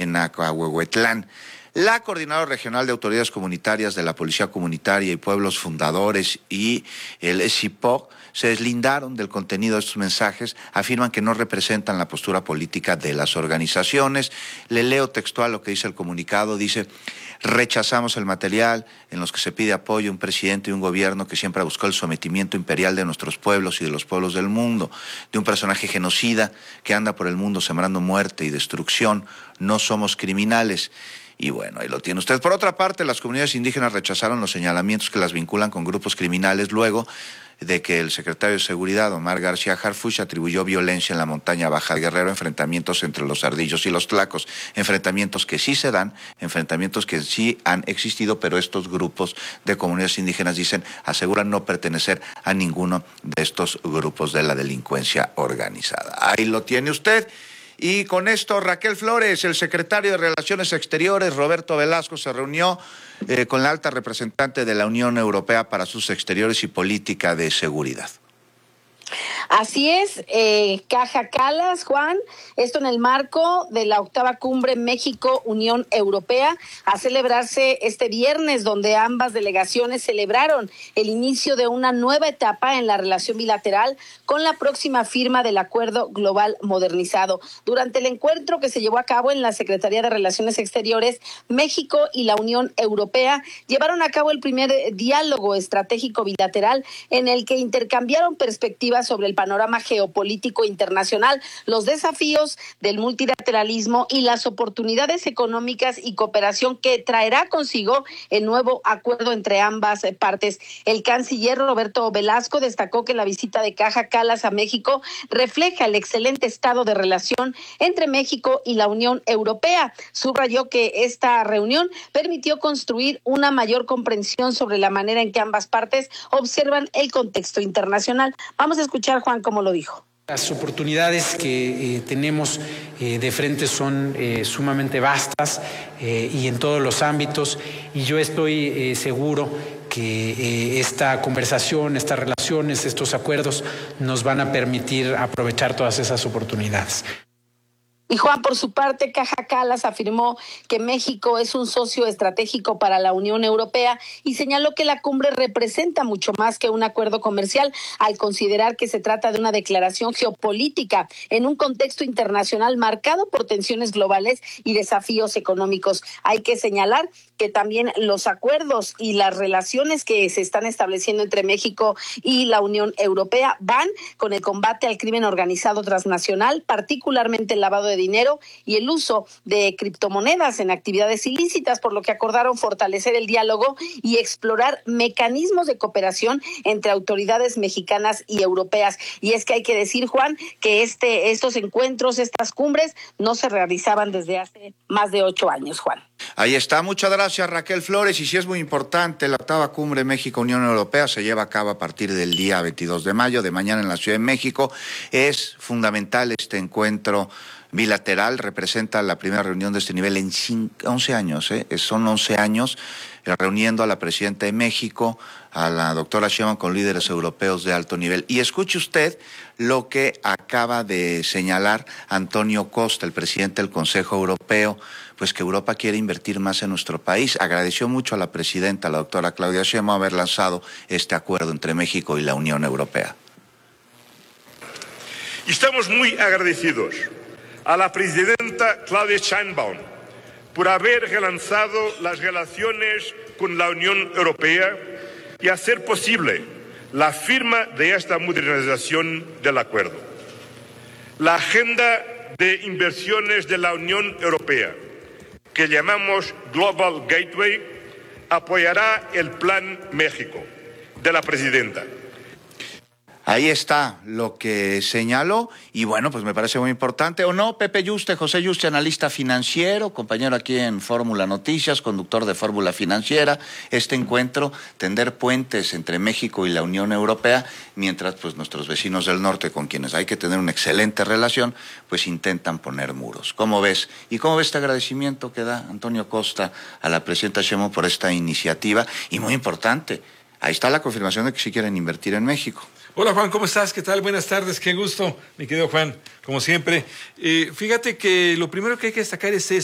en Acahuehuetlán. La Coordinadora Regional de Autoridades Comunitarias de la Policía Comunitaria y Pueblos Fundadores y el CIPOC se deslindaron del contenido de estos mensajes, afirman que no representan la postura política de las organizaciones. Le leo textual lo que dice el comunicado, dice: rechazamos el material en los que se pide apoyo a un presidente y un gobierno que siempre buscó el sometimiento imperial de nuestros pueblos y de los pueblos del mundo, de un personaje genocida que anda por el mundo sembrando muerte y destrucción. No somos criminales. Y bueno, ahí lo tiene usted. Por otra parte, las comunidades indígenas rechazaron los señalamientos que las vinculan con grupos criminales luego de que el secretario de Seguridad, Omar García Harfuch, atribuyó violencia en la montaña baja de Guerrero, enfrentamientos entre los ardillos y los tlacos, enfrentamientos que sí se dan, enfrentamientos que sí han existido, pero estos grupos de comunidades indígenas aseguran no pertenecer a ninguno de estos grupos de la delincuencia organizada. Ahí lo tiene usted. Y con esto, Raquel Flores, el secretario de Relaciones Exteriores, Roberto Velasco, se reunió con la alta representante de la Unión Europea para Asuntos Exteriores y Política de Seguridad. Así es, Kaja Kallas, Juan, esto en el marco de la 8ª Cumbre México-Unión Europea, a celebrarse este viernes, donde ambas delegaciones celebraron el inicio de una nueva etapa en la relación bilateral con la próxima firma del Acuerdo Global Modernizado. Durante el encuentro que se llevó a cabo en la Secretaría de Relaciones Exteriores, México y la Unión Europea llevaron a cabo el primer diálogo estratégico bilateral en el que intercambiaron perspectivas sobre el panorama geopolítico internacional, los desafíos del multilateralismo y las oportunidades económicas y cooperación que traerá consigo el nuevo acuerdo entre ambas partes. El canciller Roberto Velasco destacó que la visita de Kaja Kallas a México refleja el excelente estado de relación entre México y la Unión Europea. Subrayó que esta reunión permitió construir una mayor comprensión sobre la manera en que ambas partes observan el contexto internacional. Vamos a escuchar, Juan, cómo lo dijo. Las oportunidades que tenemos de frente son sumamente vastas y en todos los ámbitos, y yo estoy seguro que esta conversación, estas relaciones, estos acuerdos nos van a permitir aprovechar todas esas oportunidades. Y Juan, por su parte, Kaja Kallas afirmó que México es un socio estratégico para la Unión Europea y señaló que la cumbre representa mucho más que un acuerdo comercial, al considerar que se trata de una declaración geopolítica en un contexto internacional marcado por tensiones globales y desafíos económicos. Hay que señalar que también los acuerdos y las relaciones que se están estableciendo entre México y la Unión Europea van con el combate al crimen organizado transnacional, particularmente el lavado de dinero y el uso de criptomonedas en actividades ilícitas, por lo que acordaron fortalecer el diálogo y explorar mecanismos de cooperación entre autoridades mexicanas y europeas. Y es que hay que decir, Juan, que estos encuentros, estas cumbres, no se realizaban desde hace más de 8 años, Juan. Ahí está, muchas gracias, Raquel Flores. Y sí es muy importante, la 8ª Cumbre México-Unión Europea se lleva a cabo a partir del día 22 de mayo, de mañana en la Ciudad de México. Es fundamental este encuentro bilateral, representa la primera reunión de este nivel en 11 años, son 11 años, reuniendo a la presidenta de México, a la doctora Sheinbaum, con líderes europeos de alto nivel. Y escuche usted lo que acaba de señalar Antonio Costa, el presidente del Consejo Europeo, pues que Europa quiere invertir más en nuestro país. Agradeció mucho a la presidenta, la doctora Claudia Sheinbaum, haber lanzado este acuerdo entre México y la Unión Europea. Estamos muy agradecidos a la presidenta Claudia Sheinbaum por haber relanzado las relaciones con la Unión Europea y hacer posible la firma de esta modernización del acuerdo. La agenda de inversiones de la Unión Europea, que llamamos Global Gateway, apoyará el Plan México de la presidenta. Ahí está lo que señaló y bueno, pues me parece muy importante. ¿O no, Pepe Yuste, José Yuste, analista financiero, compañero aquí en Fórmula Noticias, conductor de Fórmula Financiera, este encuentro, tender puentes entre México y la Unión Europea, mientras pues nuestros vecinos del norte, con quienes hay que tener una excelente relación, pues intentan poner muros. ¿Cómo ves? ¿Y cómo ves este agradecimiento que da Antonio Costa a la presidenta Sheinbaum por esta iniciativa? Y muy importante, ahí está la confirmación de que sí quieren invertir en México. Hola Juan, ¿cómo estás? ¿Qué tal? Buenas tardes, qué gusto, mi querido Juan, como siempre. Fíjate que lo primero que hay que destacar es esto.